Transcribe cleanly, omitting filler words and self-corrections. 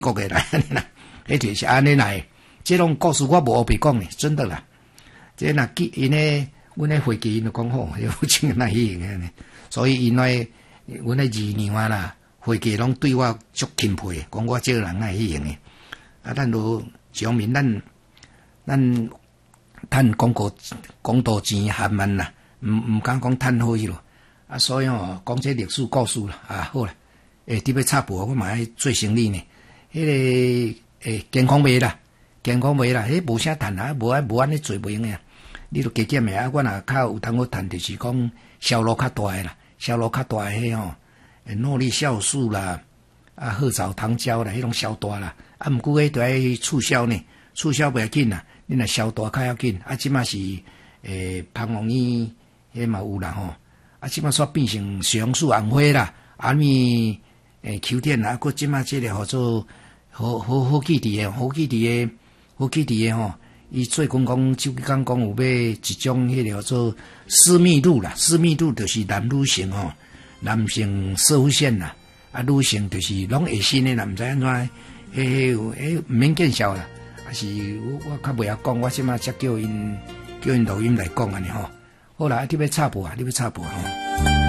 国的来安尼啦，迄就是安尼来。这种故事我无黑白讲的，真的啦。这若记因咧，阮咧会记因就讲好，有真那去用的。所以因咧，阮咧二娘啊啦，会记拢对我足钦佩，讲我这个人爱去用的。啊，咱都上面咱趁公道钱含慢啦，毋敢讲趁好去咯。啊，所以哦，讲这历史故事啦，啊好啦，伫要插播，我嘛爱做生意呢。迄个健康码啦，迄无啥趁啊，无安尼做袂用诶。你著加减诶啊，我若较有通好趁，就是讲销路较大诶啦，销路较大诶迄吼，诺丽酵素啦，啊褐藻糖胶啦，迄种销大啦。啊，毋过迄著爱促销呢，促销袂要紧啦，你若销大较要紧。啊，即马是芳王医迄嘛有啦吼。啊，即马煞变成西红柿红花啦，啊咪秋天啦，佫即马即个号做好记伫诶吼，伊最近讲周几讲有要一种迄个叫做私密露啦，私密露就是男女性吼，男性射护线啦，啊女性就是拢会新诶啦，毋知安怎毋免见笑啦，啊是我较袂晓讲，我即马才叫因录音来讲安尼吼。好啦，你要插播吼。